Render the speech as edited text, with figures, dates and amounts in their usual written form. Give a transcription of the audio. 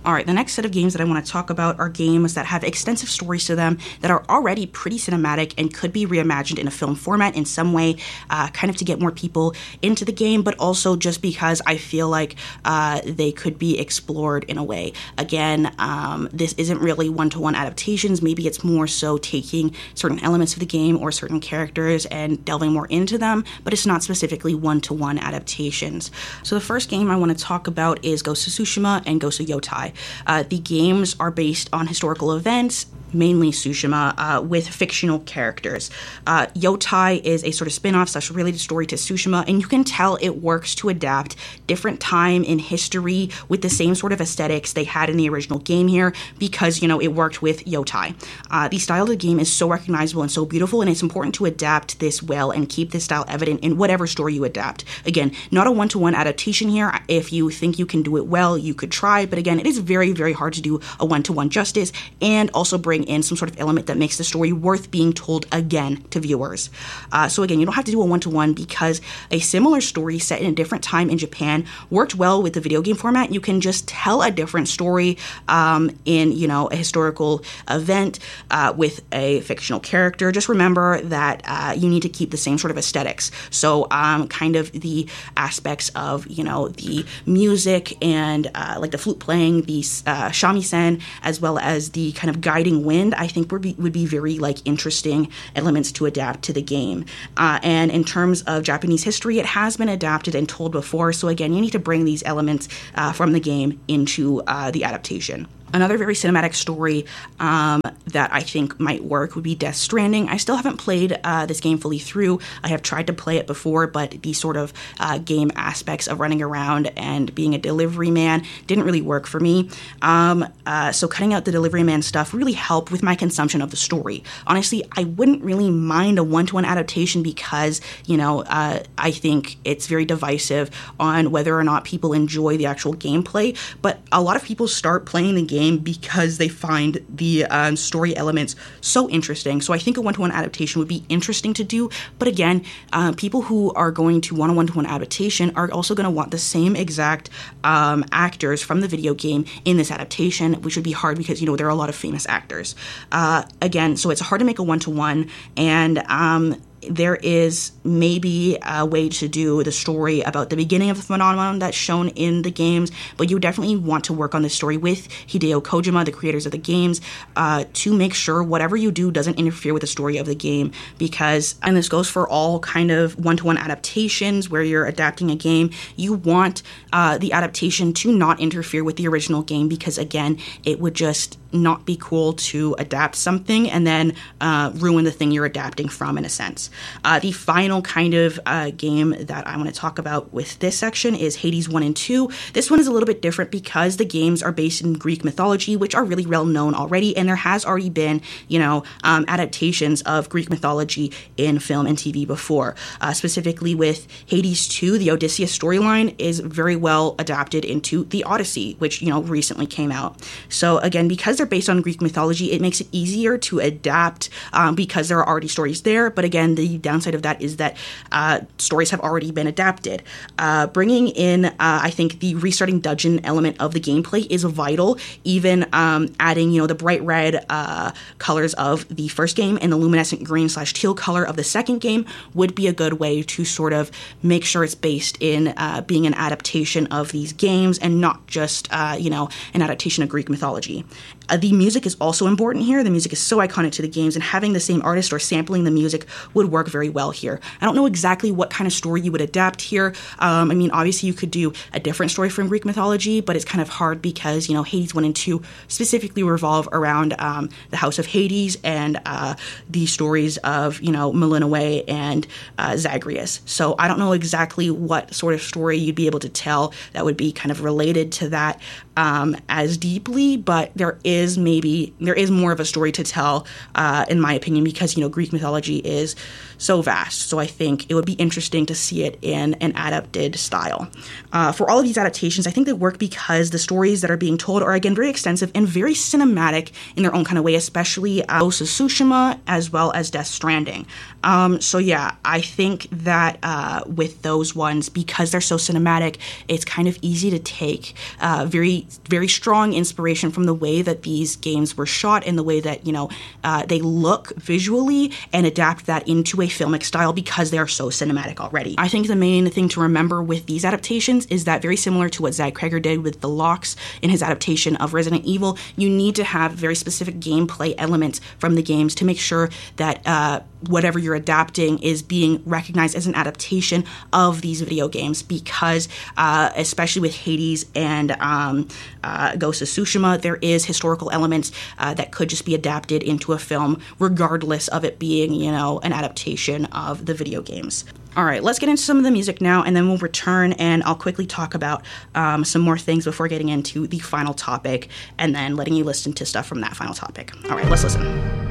All right, the next set of games that I want to talk about are games that have extensive stories to them that are already pretty cinematic and could be reimagined in a film format in some way, kind of to get more people into the game, but also just because I feel like they could be explored in a way. Again, this isn't really one-to-one adaptations. Maybe it's more so taking certain elements of the game or certain characters and delving more into them, but it's not specifically one-to-one adaptations. So the first game I want to talk about is Ghost of Tsushima and Ghost of Yotai. The games are based on historical events, mainly Tsushima, with fictional characters. Yotai is a sort of spin-off / related story to Tsushima, and you can tell it works to adapt different time in history with the same sort of aesthetics they had in the original game here, because, it worked with Yotai. The style of the game is so recognizable and so beautiful, and it's important to adapt this well and keep this style evident in whatever story you adapt. Again, not a one-to-one adaptation here. If you think you can do it well, you could try, but again, it is very, very hard to do a one-to-one justice and also bring in some sort of element that makes the story worth being told again to viewers. So again, you don't have to do a one-to-one because a similar story set in a different time in Japan worked well with the video game format. You can just tell a different story in, a historical event with a fictional character. Just remember that you need to keep the same sort of aesthetics. So kind of the aspects of, the music and like the flute playing, the shamisen, as well as the kind of guiding wind, I think would be very interesting elements to adapt to the game. And in terms of Japanese history, it has been adapted and told before. So again, you need to bring these elements from the game into the adaptation. Another very cinematic story that I think might work would be Death Stranding. I still haven't played this game fully through. I have tried to play it before, but the sort of game aspects of running around and being a delivery man didn't really work for me. So cutting out the delivery man stuff really helped with my consumption of the story. Honestly, I wouldn't really mind a one-to-one adaptation because, I think it's very divisive on whether or not people enjoy the actual gameplay, but a lot of people start playing the game because they find the story elements so interesting. So I think a one-to-one adaptation would be interesting to do. But again, people who are going to want a one-to-one adaptation are also going to want the same exact actors from the video game in this adaptation, which would be hard because, there are a lot of famous actors. Again, so it's hard to make a one-to-one, and there is maybe a way to do the story about the beginning of the phenomenon that's shown in the games, but you definitely want to work on the story with Hideo Kojima, the creators of the games, to make sure whatever you do doesn't interfere with the story of the game, because, and this goes for all kind of one-to-one adaptations where you're adapting a game, you want the adaptation to not interfere with the original game, because again, it would just not be cool to adapt something and then ruin the thing you're adapting from, in a sense. The final kind of game that I want to talk about with this section is Hades 1 and 2. This one is a little bit different because the games are based in Greek mythology, which are really well known already, and there has already been, adaptations of Greek mythology in film and TV before. Specifically with Hades 2, the Odysseus storyline is very well adapted into the Odyssey, which, recently came out. So again, because they're based on Greek mythology, it makes it easier to adapt because there are already stories there. But again, the downside of that is that stories have already been adapted. Bringing in, I think, the restarting dungeon element of the gameplay is vital. Even adding, the bright red colors of the first game and the luminescent green / teal color of the second game would be a good way to sort of make sure it's based in being an adaptation of these games and not just, an adaptation of Greek mythology. The music is also important here. The music is so iconic to the games, and having the same artist or sampling the music would work very well here. I don't know exactly what kind of story you would adapt here. Obviously you could do a different story from Greek mythology, but it's kind of hard because, Hades 1 and 2 specifically revolve around the House of Hades and the stories of, Melinoe and Zagreus. So I don't know exactly what sort of story you'd be able to tell that would be kind of related to that as deeply, but there is is more of a story to tell, in my opinion, because, Greek mythology is so vast. So I think it would be interesting to see it in an adapted style. For all of these adaptations, I think they work because the stories that are being told are, again, very extensive and very cinematic in their own kind of way, especially Ghost of Tsushima as well as Death Stranding. So yeah, I think that with those ones, because they're so cinematic, it's kind of easy to take very, very strong inspiration from the way that these games were shot and the way that, they look visually, and adapt that into a filmic style because they are so cinematic already. I think the main thing to remember with these adaptations is that, very similar to what Zach Cregger did with The Locks in his adaptation of Resident Evil, you need to have very specific gameplay elements from the games to make sure that whatever you're adapting is being recognized as an adaptation of these video games, because especially with Hades and Ghost of Tsushima, there is historical elements that could just be adapted into a film regardless of it being, an adaptation of the video games. All right, let's get into some of the music now, and then we'll return and I'll quickly talk about some more things before getting into the final topic and then letting you listen to stuff from that final topic. All right, let's listen.